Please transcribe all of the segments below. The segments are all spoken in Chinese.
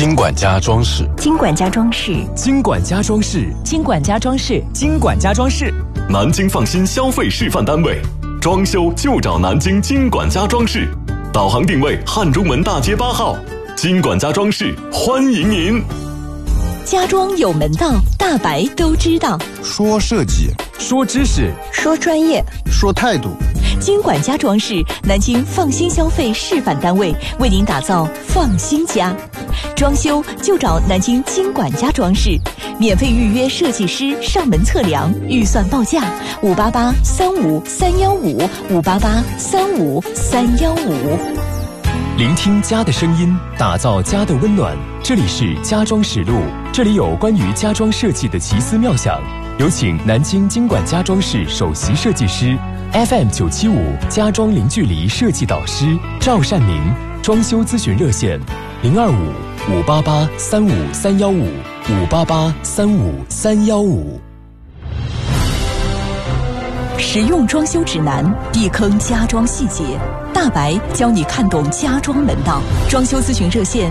金管家装饰， 金管家装饰， 金管家装饰， 金管家装饰， 金管家装饰， 南京放心消费示范单位，装修就找南京金管家装饰，导航定位汉中门大街8号，金管家装饰欢迎您。 家装有门道，大白都知道。 说设计， 说知识， 说专业， 说态度。 金管家装饰，南京放心消费示范单位，为您打造放心家。装修就找南京金管家装饰，免费预约设计师上门测量，预算报价588-35315，588-35315。 聆听家的声音，打造家的温暖。这里是家装实录，这里有关于家装设计的奇思妙想。有请南京金管家装饰首席设计师 FM975 家装零距离设计导师赵善明，装修咨询热线025-588-35315，588-35315。 实用装修指南，避坑家装细节，大白教你看懂家装门道。装修咨询热线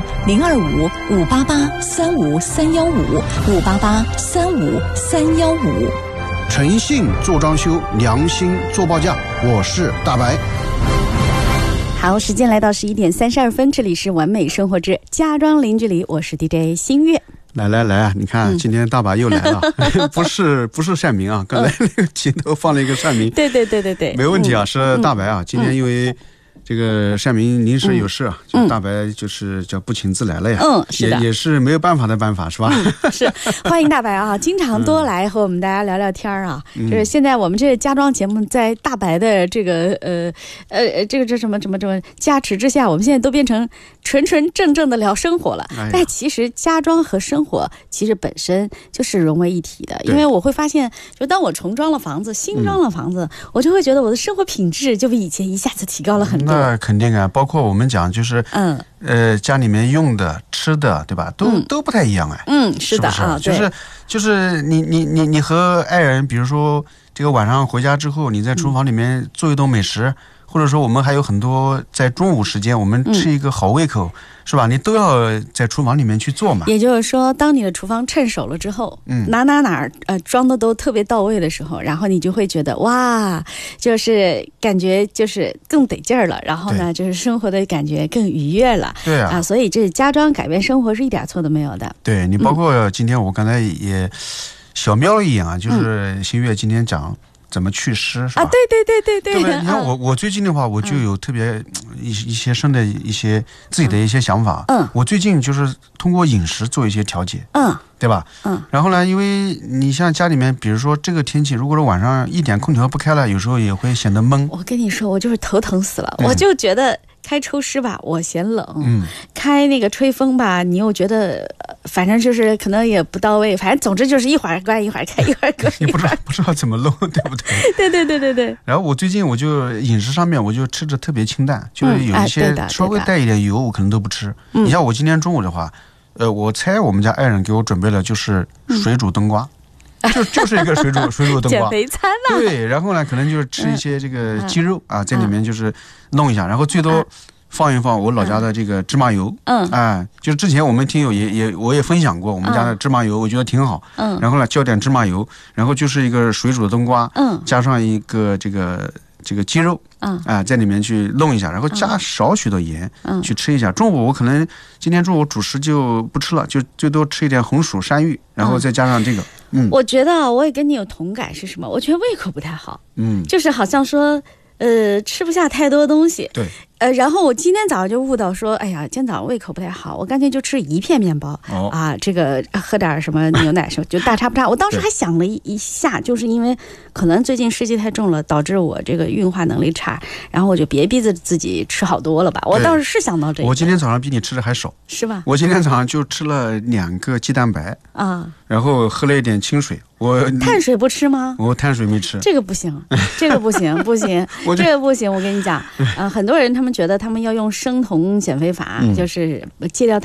025-588-35315，588-35315。 诚信做装修，良心做报价。我是大白。 好，时间来到11点32分，这里是完美生活之家装零距离，我是 DJ 新月。 来啊，你看，今天大白又来了，不是善明啊，刚才那个镜头放了一个善明， 对， 没问题啊，是大白啊，今天因为这个善明临时有事啊，就大白就是叫不请自来了呀， 是的， 也是没有办法的办法，是吧？ 是，欢迎大白啊，经常多来和我们大家聊聊天啊。就是现在我们这个家装节目在大白的这个这什么加持之下，我们现在都变成纯正的聊生活了。但其实家装和生活其实本身就是融为一体的，因为我会发现，就当我重装了房子、新装了房子，我就会觉得我的生活品质就比以前一下子提高了很多。 那肯定啊，包括我们讲就是家里面用的吃的，对吧，都不太一样哎。 是的啊， 就是你和爱人，比如说这个晚上回家之后，你在厨房里面做一顿美食，或者说我们还有很多在中午时间我们吃一个好胃口，是吧？你都要在厨房里面去做嘛。 也就是说，当你的厨房趁手了之后，哪装的都特别到位的时候，然后你就会觉得哇，就是感觉就是更得劲儿了，然后呢，就是生活的感觉更愉悦了。 对啊， 所以这家装改变生活是一点错都没有的。 对，你包括今天我刚才也小瞄了一眼啊，就是新月今天讲怎么祛湿，是吧？ 对不对？你看我最近的话，我就有特别一些深的一些自己的一些想法。我最近就是通过饮食做一些调节。对吧？然后呢，因为你像家里面，比如说这个天气，如果是晚上一点空调不开了，有时候也会显得闷。 我跟你说，我就是头疼死了，我就觉得开抽湿吧，我嫌冷，开那个吹风吧，你又觉得反正就是可能也不到位，反正总之就是一会儿关一会儿开，一会儿关。 你不知道怎么弄，对不对？对。然后我最近我就饮食上面我就吃着特别清淡，就是有一些稍微带一点油，我可能都不吃。你像我今天中午的话。我猜我们家爱人给我准备了就是水煮冬瓜，就是一个水煮冬瓜减肥餐嘛。 对，然后呢，可能就是吃一些这个鸡肉啊，在里面就是弄一下，然后最多放一放我老家的这个芝麻油。就是之前我们听友我也分享过我们家的芝麻油，我觉得挺好。然后呢，浇点芝麻油，然后就是一个水煮的冬瓜，加上一个这个鸡肉。在里面去弄一下，然后加少许的盐，去吃一下。中午我可能今天中午主食就不吃了，就最多吃一点红薯、山芋，然后再加上这个。 我觉得我也跟你有同感，是什么？我觉得胃口不太好。就是好像说吃不下太多东西。 对。 然后我今天早上就悟到说，哎呀，今天早上胃口不太好，我干脆就吃一片面包。这个喝点什么牛奶什么，就大差不差。我当时还想了一下，就是因为可能最近湿气太重了，导致我这个运化能力差，然后我就别逼着自己吃好多了吧。我倒是想到这个。 我今天早上比你吃的还少， 是吧？ 我今天早上就吃了2个鸡蛋白然后喝了一点清水。我碳水不吃吗？ 我碳水没吃， 这个不行，这个不行，这个不行。我跟你讲，很多人他们觉得他们要用生酮减肥法，就是戒掉